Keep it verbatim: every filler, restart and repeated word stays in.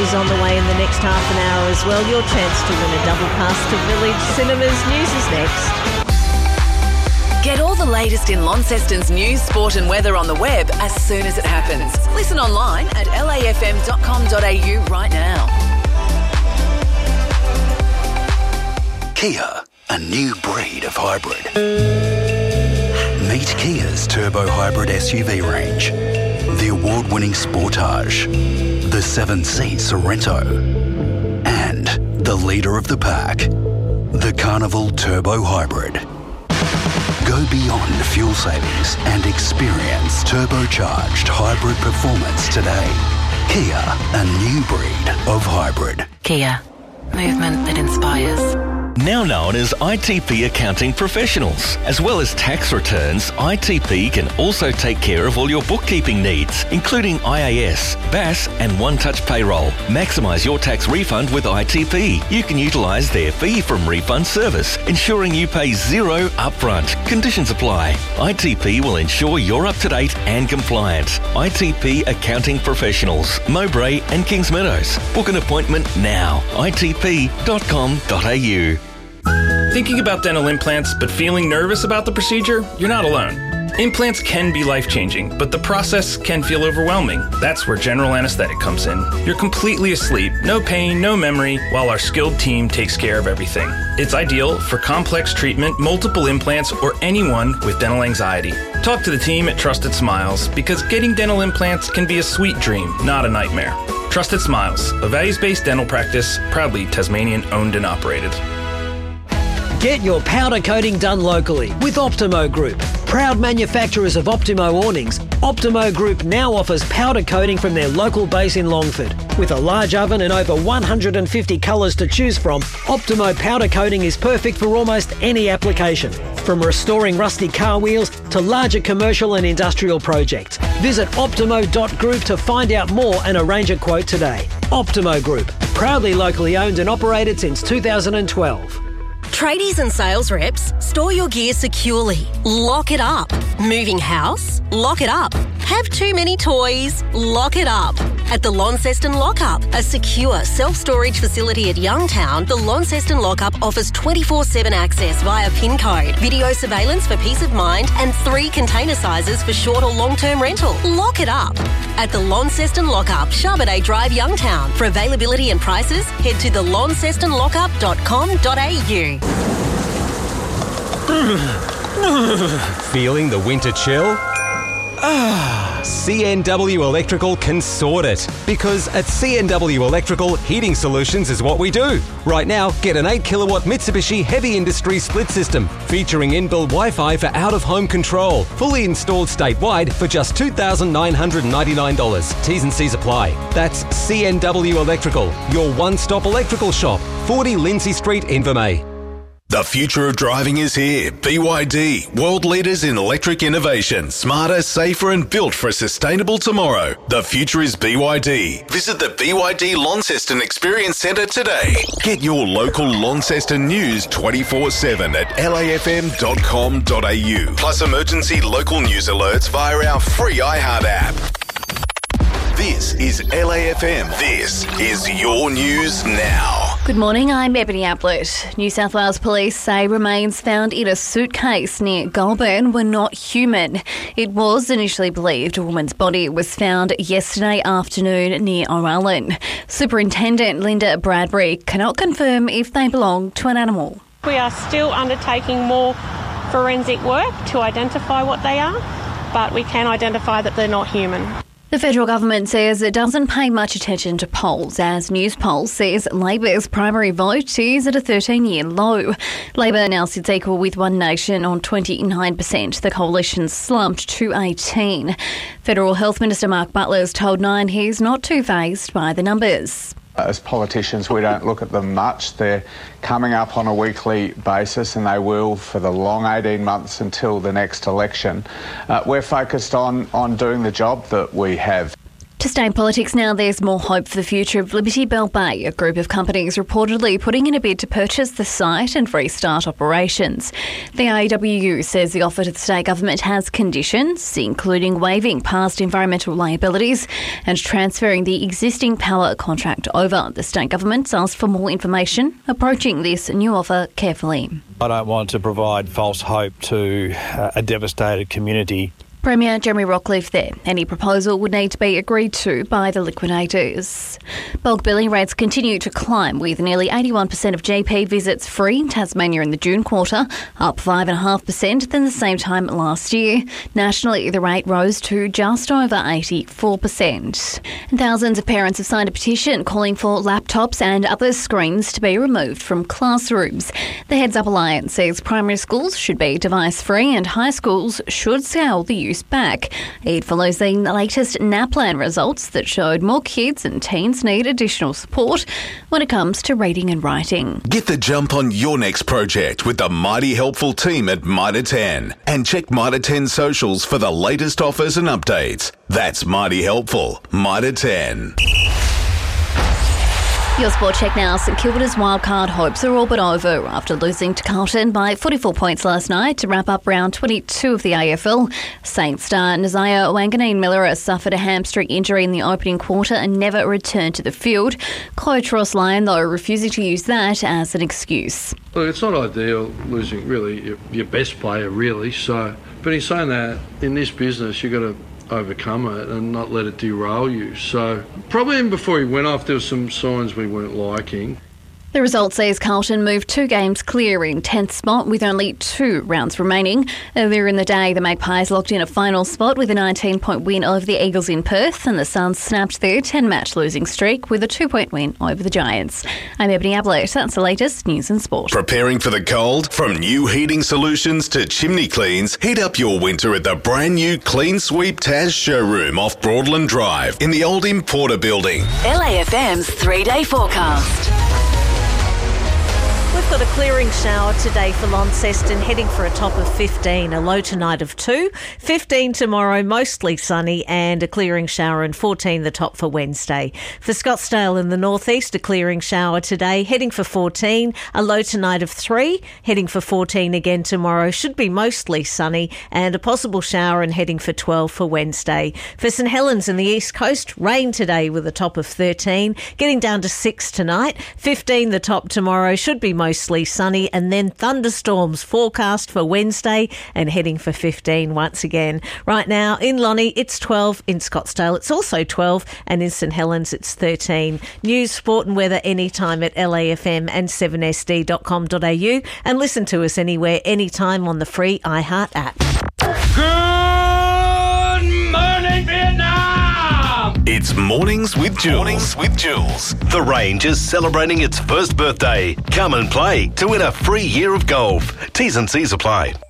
is on the way in the next half an hour as well. Your chance to win a double pass to Village Cinemas. News is next. Get all the latest in Launceston's news, sport and weather on the web as soon as it happens. Listen online at l a f m dot com dot a u right now. Kia, a new breed of hybrid. Meet Kia's turbo hybrid S U V range. The award-winning Sportage, the seven-seat Sorento, and the leader of the pack, the Carnival Turbo Hybrid. Go beyond fuel savings and experience turbocharged hybrid performance today. Kia, a new breed of hybrid. Kia, movement that inspires. Now known as I T P Accounting Professionals. As well as tax returns, I T P can also take care of all your bookkeeping needs, including I A S, B A S and One Touch Payroll. Maximise your tax refund with I T P. You can utilise their fee from refund service, ensuring you pay zero upfront. Conditions apply. I T P will ensure you're up to date and compliant. I T P Accounting Professionals, Mowbray and Kings Meadows. Book an appointment now. I T P dot com dot a u. Thinking about dental implants but feeling nervous about the procedure? You're not alone. Implants can be life-changing, but the process can feel overwhelming. That's where general anesthetic comes in. You're completely asleep, no pain, no memory, while our skilled team takes care of everything. It's ideal for complex treatment, multiple implants, or anyone with dental anxiety. Talk to the team at Trusted Smiles, because getting dental implants can be a sweet dream, not a nightmare. Trusted Smiles, a values-based dental practice, proudly Tasmanian-owned and operated. Get your powder coating done locally with Optimo Group. Proud manufacturers of Optimo awnings, Optimo Group now offers powder coating from their local base in Longford. With a large oven and over one hundred fifty colours to choose from, Optimo powder coating is perfect for almost any application. From restoring rusty car wheels to larger commercial and industrial projects. Visit optimo dot group to find out more and arrange a quote today. Optimo Group, proudly locally owned and operated since two thousand twelve. Tradies and sales reps, store your gear securely. Lock it up. Moving house? Lock it up. Have too many toys? Lock it up. At the Launceston Lockup, a secure self-storage facility at Youngtown, the Launceston Lockup offers twenty-four seven access via PIN code, video surveillance for peace of mind, and three container sizes for short or long-term rental. Lock it up. At the Launceston Lockup, Charbonnet Drive, Youngtown. For availability and prices, head to the launceston lockup dot com dot a u. Feeling the winter chill? Ah, C N W Electrical can sort it. Because at C N W Electrical, heating solutions is what we do. Right now, get an eight kilowatt Mitsubishi Heavy Industry split system featuring inbuilt Wi-Fi for out-of-home control. Fully installed statewide for just two thousand nine hundred ninety-nine dollars. T's and C's apply. That's C N W Electrical, your one-stop electrical shop. forty Lindsay Street, Invermay. The future of driving is here. B Y D, world leaders in electric innovation. Smarter, safer and built for a sustainable tomorrow. The future is B Y D. Visit the B Y D Launceston Experience Centre today. Get your local Launceston news twenty-four seven at l a f m dot com dot a u. Plus emergency local news alerts via our free iHeart app. This is L A F M. This is your news now. Good morning, I'm Ebony Ablett. New South Wales Police say remains found in a suitcase near Goulburn were not human. It was initially believed a woman's body was found yesterday afternoon near Orallin. Superintendent Linda Bradbury cannot confirm if they belong to an animal. We are still undertaking more forensic work to identify what they are, but we can identify that they're not human. The federal government says it doesn't pay much attention to polls, as Newspolls says Labor's primary vote is at a thirteen-year low. Labor now sits equal with One Nation on twenty-nine percent. The coalition slumped to eighteen. Federal Health Minister Mark Butler has told Nine he's not too fazed by the numbers. As politicians, we don't look at them much. They're coming up on a weekly basis, and they will for the long eighteen months until the next election. Uh, we're focused on, on doing the job that we have. To stay in politics now, there's more hope for the future of Liberty Bell Bay, a group of companies reportedly putting in a bid to purchase the site and restart operations. The A W U says the offer to the state government has conditions, including waiving past environmental liabilities and transferring the existing power contract over. The state government's asked for more information, approaching this new offer carefully. I don't want to provide false hope to uh, a devastated community. Premier Jeremy Rockcliffe there. Any proposal would need to be agreed to by the liquidators. Bulk billing rates continue to climb, with nearly eighty-one percent of G P visits free in Tasmania in the June quarter, up five point five percent than the same time last year. Nationally, the rate rose to just over eighty-four percent. And thousands of parents have signed a petition calling for laptops and other screens to be removed from classrooms. The Heads Up Alliance says primary schools should be device-free and high schools should scale the use back. It follows the latest NAPLAN results that showed more kids and teens need additional support when it comes to reading and writing. Get the jump on your next project with the mighty helpful team at Mitre ten. And check Mitre ten socials for the latest offers and updates. That's mighty helpful. Mitre ten. Your sport check now. St Kilda's wildcard hopes are all but over after losing to Carlton by forty-four points last night to wrap up round twenty-two of the A F L. Saints star Nazaya Wanganeen-Miller suffered a hamstring injury in the opening quarter and never returned to the field. Coach Ross Lyon, though, refusing to use that as an excuse. Look, it's not ideal losing really your, your best player, really. So, but in saying that, in this business, you've got to overcome it and not let it derail you. So probably even before he went off, there were some signs we weren't liking. The result sees Carlton move two games clear in tenth spot with only two rounds remaining. Earlier in the day, the Magpies locked in a final spot with a nineteen-point win over the Eagles in Perth, and the Suns snapped their ten-match losing streak with a two-point win over the Giants. I'm Ebony Ablett. That's the latest news and sport. Preparing for the cold? From new heating solutions to chimney cleans, heat up your winter at the brand new Clean Sweep Taz showroom off Broadland Drive in the old Importer building. L A F M's three-day forecast. We've got a clearing shower today for Launceston, heading for a top of fifteen, a low tonight of two. fifteen tomorrow, mostly sunny, and a clearing shower, and fourteen the top for Wednesday. For Scottsdale in the northeast, a clearing shower today, heading for fourteen, a low tonight of three, heading for fourteen again tomorrow. Should be mostly sunny, and a possible shower, and heading for twelve for Wednesday. For St Helens in the east coast, rain today with a top of thirteen, getting down to six tonight. fifteen the top tomorrow, should be mostly Mostly sunny, and then thunderstorms forecast for Wednesday and heading for fifteen once again. Right now in Lonnie it's twelve, in Scottsdale it's also twelve, and in St Helens it's thirteen. News, sport and weather anytime at L A F M and seven S D dot com dot A U, and listen to us anywhere, anytime on the free iHeart app. Good morning, Vietnam! It's Mornings with Jules. Mornings with Jules. The Range is celebrating its first birthday. Come and play to win a free year of golf. T's and C's apply.